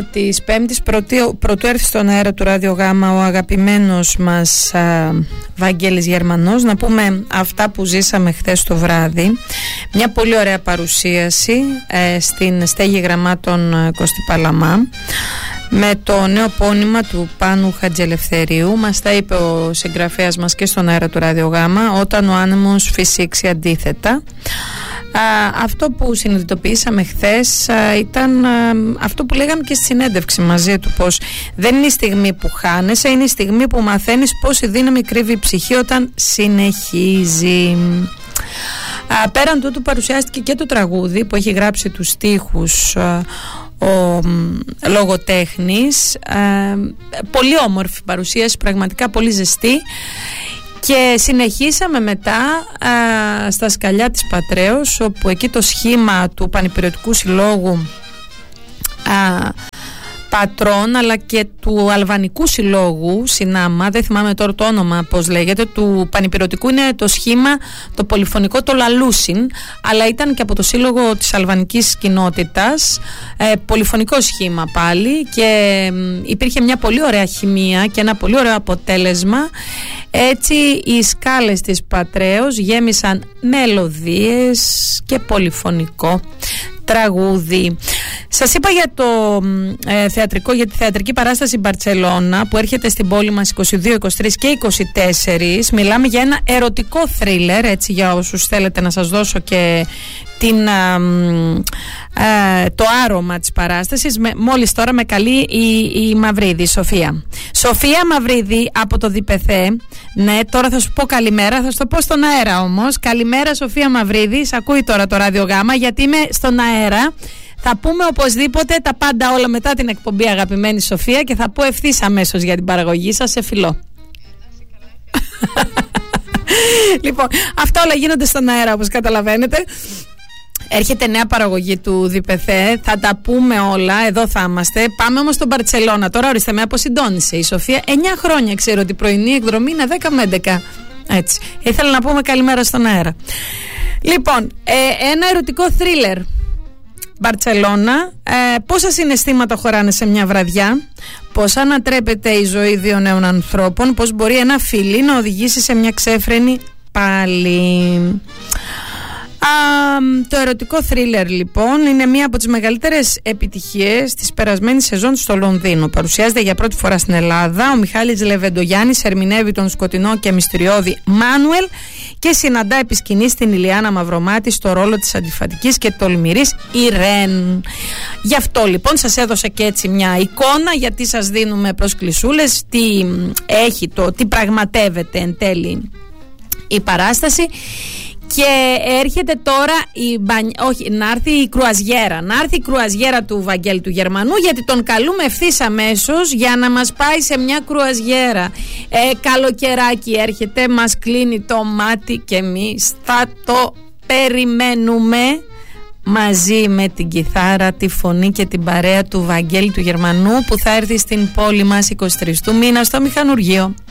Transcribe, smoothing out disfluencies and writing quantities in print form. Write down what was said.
Της Πέμπτης, πρωτού έρθει στον αέρα του Ράδιο Γάμα ο αγαπημένος μας Βαγγέλης Γερμανός, να πούμε αυτά που ζήσαμε χθες το βράδυ. Μια πολύ ωραία παρουσίαση στην Στέγη Γραμμάτων Κωστή Παλαμά με το νέο πόνημα του Πάνου Χατζελευθερίου. Μας τα είπε ο συγγραφέας μας και στον αέρα του Ράδιο Γάμα, όταν ο άνεμος φυσήξει αντίθετα. Αυτό που συνειδητοποιήσαμε χθες ήταν αυτό που λέγαμε και στη συνέντευξη μαζί του, πως δεν είναι η στιγμή που χάνεσαι, είναι η στιγμή που μαθαίνεις πόση δύναμη κρύβει η ψυχή όταν συνεχίζει. Πέραν τούτου παρουσιάστηκε και το τραγούδι που έχει γράψει τους στίχους ο λογοτέχνης. Πολύ όμορφη παρουσίαση, πραγματικά πολύ ζεστή. Και συνεχίσαμε μετά στα σκαλιά της Πατρέως, όπου εκεί το σχήμα του Πανυπηρωτικού Συλλόγου Πατρών, αλλά και του Αλβανικού Συλλόγου Συνάμα, δεν θυμάμαι τώρα το όνομα πώς λέγεται, του Πανυπηρωτικού είναι το σχήμα το πολυφωνικό, το Λαλούσιν, αλλά ήταν και από το Σύλλογο της Αλβανικής Κοινότητας, πολυφωνικό σχήμα πάλι, και υπήρχε μια πολύ ωραία χημεία και ένα πολύ ωραίο αποτέλεσμα. Έτσι οι σκάλες της Πατρέως γέμισαν μελωδίες και πολυφωνικό τραγούδι. Σας είπα για το θεατρικό, για τη θεατρική παράσταση Μπαρτσελώνα που έρχεται στην πόλη μας 22, 23 και 24. Μιλάμε για ένα ερωτικό θρίλερ, έτσι, για όσους θέλετε να σας δώσω και το άρωμα της παράστασης. Μόλις τώρα με καλεί η Μαυρίδη, η Σοφία. Σοφία Μαυρίδη από το ΔΠΘ. Ναι, τώρα θα σου πω καλημέρα, θα σου το πω στον αέρα όμως. Καλημέρα Σοφία Μαυρίδη, σ' ακούει τώρα το Ράδιο Γάμα, γιατί είμαι στον αέρα. Θα πούμε οπωσδήποτε τα πάντα όλα μετά την εκπομπή, αγαπημένη Σοφία, και θα πω ευθύς αμέσως για την παραγωγή σας. Σε φιλώ. Λοιπόν, αυτά όλα γίνονται στον αέρα, όπως καταλαβαίνετε. Έρχεται νέα παραγωγή του ΔΠΘ, θα τα πούμε όλα, εδώ θα είμαστε. Πάμε όμως στον Μπαρτσελώνα. Τώρα ορίστε, με αποσυντώνησε η Σοφία. 9 χρόνια ξέρω ότι η πρωινή εκδρομή είναι 10 με 11. Έτσι. Ήθελα να πούμε καλημέρα στον αέρα. Λοιπόν, ένα ερωτικό θρίλερ. Μπαρτσελώνα. Πόσα συναισθήματα χωράνε σε μια βραδιά, πώς ανατρέπεται η ζωή δύο νέων ανθρώπων, πώς μπορεί ένα φιλί να οδηγήσει σε μια ξέφρενη πάλι. Το ερωτικό θρίλερ λοιπόν είναι μία από τις μεγαλύτερες επιτυχίες της περασμένης σεζόν στο Λονδίνο. Παρουσιάζεται για πρώτη φορά στην Ελλάδα. Ο Μιχάλης Λεβεντογιάννης ερμηνεύει τον σκοτεινό και μυστηριώδη Μάνουελ και συναντά επί σκηνής την Ηλιάνα Μαυρομάτη στο ρόλο της αντιφατικής και τολμηρής Ιρέν. Γι' αυτό λοιπόν σας έδωσα και έτσι μια εικόνα, γιατί σας δίνουμε προσκλησούλες, τι έχει τι πραγματεύεται εν τέλει η παράσταση. Και έρχεται τώρα να έρθει η κρουαζιέρα. Να έρθει η κρουαζιέρα του Βαγγέλη του Γερμανού, γιατί τον καλούμε ευθύς αμέσως για να μας πάει σε μια κρουαζιέρα. Καλοκαιράκι έρχεται, μας κλείνει το μάτι και εμείς θα το περιμένουμε μαζί με την κιθάρα, τη φωνή και την παρέα του Βαγγέλη του Γερμανού, που θα έρθει στην πόλη μας 23 του μήνα στο Μηχανουργείο.